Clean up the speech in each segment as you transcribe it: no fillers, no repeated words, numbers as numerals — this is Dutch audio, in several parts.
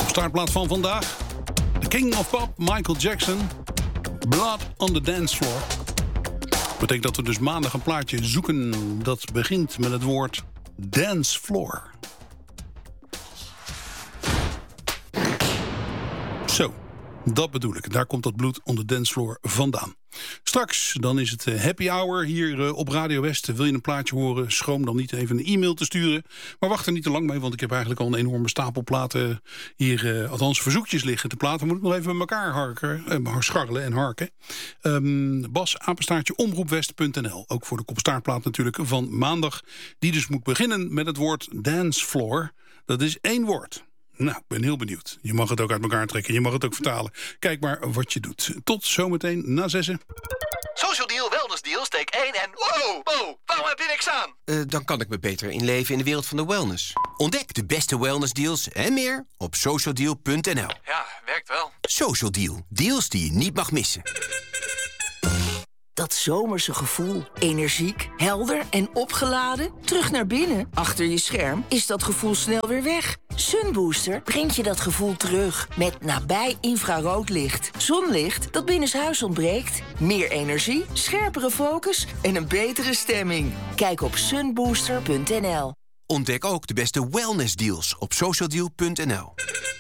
Startplaats van vandaag. The King of Pop, Michael Jackson. Blood on the Dance Floor. Dat betekent dat we dus maandag een plaatje zoeken dat begint met het woord dance floor. Zo, dat bedoel ik. Daar komt dat bloed on the dance floor vandaan. Straks, dan is het happy hour hier op Radio West. Wil je een plaatje horen, schroom dan niet even een e-mail te sturen. Maar wacht er niet te lang mee, want ik heb eigenlijk al een enorme stapel platen hier, althans verzoekjes liggen. De platen moet ik nog even met elkaar scharrelen en harken. Bas@omroepwest.nl. Ook voor de kopstaartplaat natuurlijk van maandag. Die dus moet beginnen met het woord dance floor. Dat is 1 woord. Nou, ik ben heel benieuwd. Je mag het ook uit elkaar trekken. Je mag het ook vertalen. Kijk maar wat je doet. Tot zometeen na 6. Social Deal, Wellness Deal, steek 1 en... Wow, waarom heb je niks aan? Dan kan ik me beter inleven in de wereld van de wellness. Ontdek de beste wellness deals en meer op socialdeal.nl. Ja, werkt wel. Social Deal. Deals die je niet mag missen. Dat zomerse gevoel. Energiek, helder en opgeladen. Terug naar binnen. Achter je scherm is dat gevoel snel weer weg. Sunbooster brengt je dat gevoel terug. Met nabij infraroodlicht. Zonlicht dat binnenshuis ontbreekt. Meer energie, scherpere focus en een betere stemming. Kijk op sunbooster.nl. Ontdek ook de beste wellness deals op socialdeal.nl.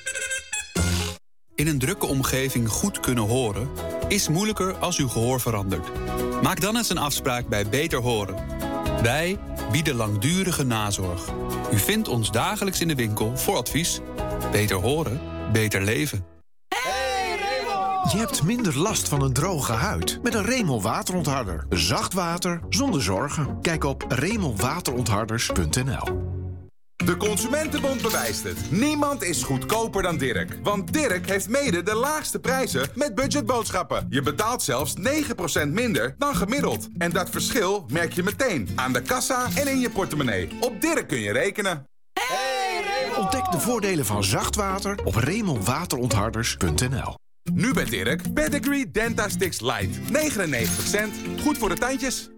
In een drukke omgeving goed kunnen horen is moeilijker als uw gehoor verandert. Maak dan eens een afspraak bij Beter Horen. Wij bieden langdurige nazorg. U vindt ons dagelijks in de winkel voor advies. Beter horen, beter leven. Je hebt minder last van een droge huid met een Remel waterontharder. Zacht water zonder zorgen. Kijk op remelwaterontharders.nl. De Consumentenbond bewijst het. Niemand is goedkoper dan Dirk. Want Dirk heeft mede de laagste prijzen met budgetboodschappen. Je betaalt zelfs 9% minder dan gemiddeld. En dat verschil merk je meteen aan de kassa en in je portemonnee. Op Dirk kun je rekenen. Ontdek de voordelen van zacht water op remelwaterontharders.nl. Nu bij Dirk, Pedigree Dentastix Light. 99 cent, goed voor de tandjes.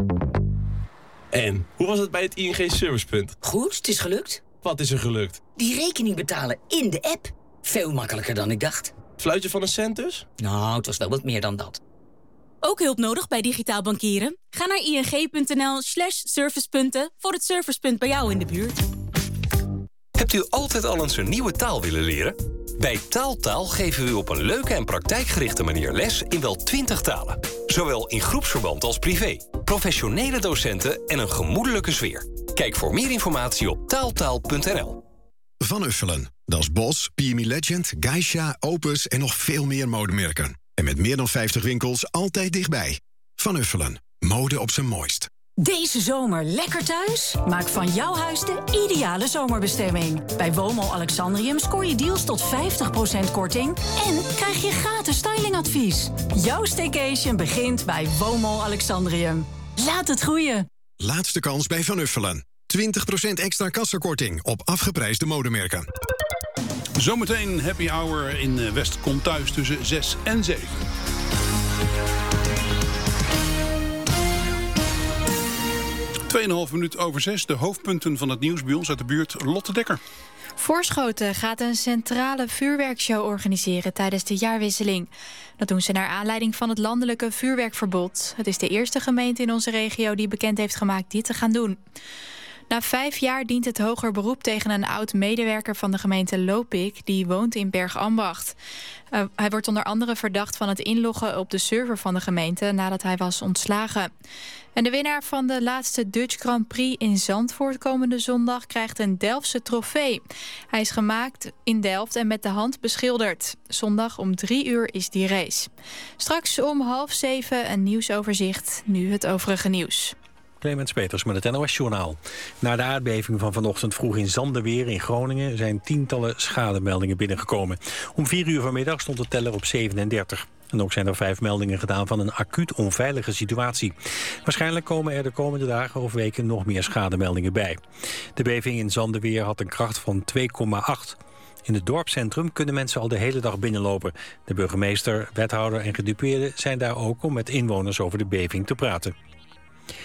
En, hoe was het bij het ING Servicepunt? Goed, het is gelukt. Wat is er gelukt? Die rekening betalen in de app. Veel makkelijker dan ik dacht. Fluitje van een cent dus? Nou, het was wel wat meer dan dat. Ook hulp nodig bij digitaal bankieren? Ga naar ing.nl/servicepunten voor het servicepunt bij jou in de buurt. Hebt u altijd al eens een nieuwe taal willen leren? Bij Taaltaal geven we u op een leuke en praktijkgerichte manier les in wel 20 talen. Zowel in groepsverband als privé. Professionele docenten en een gemoedelijke sfeer. Kijk voor meer informatie op taaltaal.nl. Van Uffelen. Dat is Bos, PME Legend, Geisha, Opus en nog veel meer modemerken. En met meer dan 50 winkels altijd dichtbij. Van Uffelen. Mode op zijn mooist. Deze zomer lekker thuis? Maak van jouw huis de ideale zomerbestemming. Bij Woonmall Alexandrium scoor je deals tot 50% korting... en krijg je gratis stylingadvies. Jouw staycation begint bij Woonmall Alexandrium. Laat het groeien. Laatste kans bij Van Uffelen. 20% extra kassakorting op afgeprijsde modemerken. Zometeen happy hour in West komt thuis tussen 6 en 7. Tweeënhalf minuut over 6. De hoofdpunten van het nieuws bij ons uit de buurt. Lotte Dekker. Voorschoten gaat een centrale vuurwerkshow organiseren tijdens de jaarwisseling. Dat doen ze naar aanleiding van het landelijke vuurwerkverbod. Het is de eerste gemeente in onze regio die bekend heeft gemaakt dit te gaan doen. Na 5 jaar dient het hoger beroep tegen een oud-medewerker van de gemeente Lopik, die woont in Bergambacht. Hij wordt onder andere verdacht van het inloggen op de server van de gemeente nadat hij was ontslagen. En de winnaar van de laatste Dutch Grand Prix in Zandvoort komende zondag krijgt een Delftse trofee. Hij is gemaakt in Delft en met de hand beschilderd. Zondag om 3 uur is die race. Straks om 6:30 een nieuwsoverzicht. Nu het overige nieuws. Clemens Peters met het NOS-journaal. Na de aardbeving van vanochtend vroeg in Zandeweer in Groningen zijn tientallen schademeldingen binnengekomen. Om 4 uur vanmiddag stond de teller op 37. En ook zijn er 5 meldingen gedaan van een acuut onveilige situatie. Waarschijnlijk komen er de komende dagen of weken nog meer schademeldingen bij. De beving in Zandeweer had een kracht van 2,8. In het dorpscentrum kunnen mensen al de hele dag binnenlopen. De burgemeester, wethouder en gedupeerden zijn daar ook om met inwoners over de beving te praten.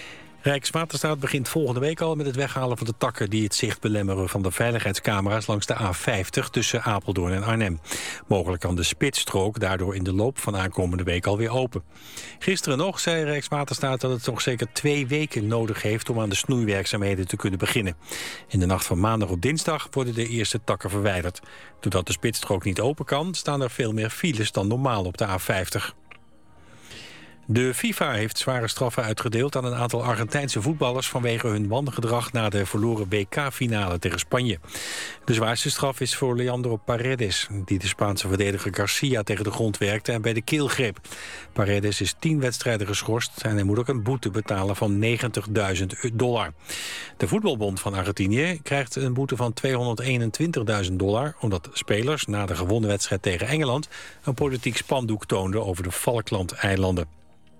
Rijkswaterstaat begint volgende week al met het weghalen van de takken die het zicht belemmeren van de veiligheidscamera's langs de A50 tussen Apeldoorn en Arnhem. Mogelijk kan de spitsstrook daardoor in de loop van aankomende week alweer open. Gisteren nog zei Rijkswaterstaat dat het nog zeker 2 weken nodig heeft om aan de snoeiwerkzaamheden te kunnen beginnen. In de nacht van maandag op dinsdag worden de eerste takken verwijderd. Doordat de spitsstrook niet open kan, staan er veel meer files dan normaal op de A50. De FIFA heeft zware straffen uitgedeeld aan een aantal Argentijnse voetballers vanwege hun wangedrag na de verloren WK-finale tegen Spanje. De zwaarste straf is voor Leandro Paredes, die de Spaanse verdediger Garcia tegen de grond werkte en bij de keel greep. Paredes is 10 wedstrijden geschorst en hij moet ook een boete betalen van $90.000. De voetbalbond van Argentinië krijgt een boete van $221.000 omdat spelers na de gewonnen wedstrijd tegen Engeland een politiek spandoek toonden over de Falklandeilanden.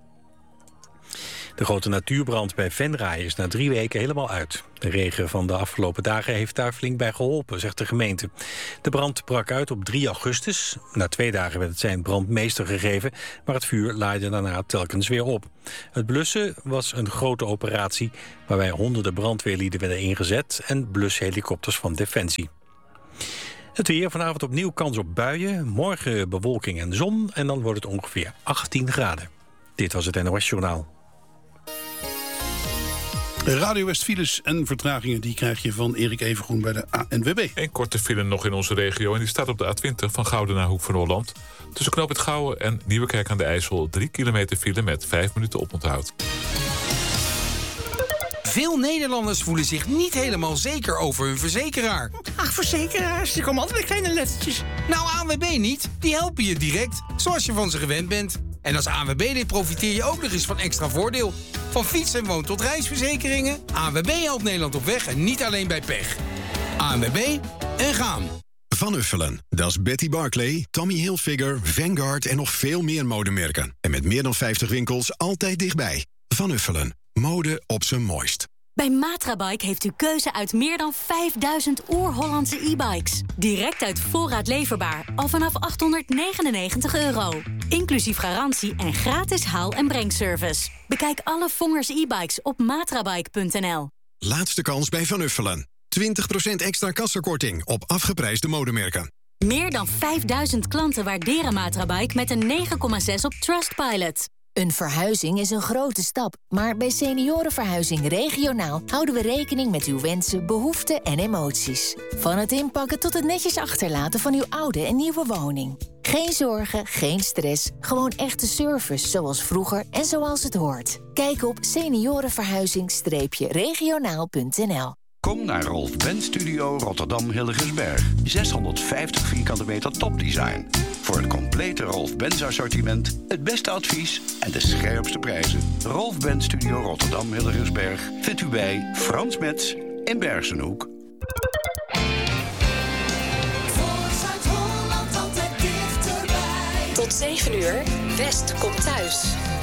De grote natuurbrand bij Venray is na 3 weken helemaal uit. De regen van de afgelopen dagen heeft daar flink bij geholpen, zegt de gemeente. De brand brak uit op 3 augustus. Na 2 dagen werd het zijn brandmeester gegeven, maar het vuur laaide daarna telkens weer op. Het blussen was een grote operatie waarbij honderden brandweerlieden werden ingezet en blushelikopters van Defensie. Het weer, vanavond opnieuw kans op buien, morgen bewolking en zon en dan wordt het ongeveer 18 graden. Dit was het NOS Journaal. Radio West files en vertragingen die krijg je van Erik Evengroen bij de ANWB. Een korte file nog in onze regio en die staat op de A20 van Gouden naar Hoek van Holland. Tussen Knoop het Gouwen en Nieuwekerk aan de IJssel 3 kilometer file met 5 minuten oponthoud. Veel Nederlanders voelen zich niet helemaal zeker over hun verzekeraar. Ach, verzekeraars, die komen altijd met kleine lettertjes. Nou, ANWB niet. Die helpen je direct, zoals je van ze gewend bent. En als ANWB-lid profiteer je ook nog eens van extra voordeel. Van fiets- en woon- tot reisverzekeringen. ANWB helpt Nederland op weg en niet alleen bij pech. ANWB en gaan. Van Uffelen, dat is Betty Barclay, Tommy Hilfiger, Vanguard en nog veel meer modemerken. En met meer dan 50 winkels altijd dichtbij. Van Uffelen, mode op zijn mooist. Bij Matrabike heeft u keuze uit meer dan 5000 oer-Hollandse e-bikes. Direct uit voorraad leverbaar, al vanaf €899. Inclusief garantie en gratis haal- en brengservice. Bekijk alle Vongers e-bikes op matrabike.nl. Laatste kans bij Van Uffelen. 20% extra kassakorting op afgeprijsde modemerken. Meer dan 5000 klanten waarderen Matrabike met een 9,6 op Trustpilot. Een verhuizing is een grote stap, maar bij Seniorenverhuizing Regionaal houden we rekening met uw wensen, behoeften en emoties. Van het inpakken tot het netjes achterlaten van uw oude en nieuwe woning. Geen zorgen, geen stress, gewoon echte service zoals vroeger en zoals het hoort. Kijk op seniorenverhuizing-regionaal.nl. Kom naar Rolf Benz Studio Rotterdam Hillegersberg. 650 vierkante meter topdesign. Voor het complete Rolf Benz assortiment, het beste advies en de scherpste prijzen. Rolf Benz Studio Rotterdam Hillegersberg vindt u bij Frans Metz in Bergsenhoek. Tot 7 uur, West komt thuis.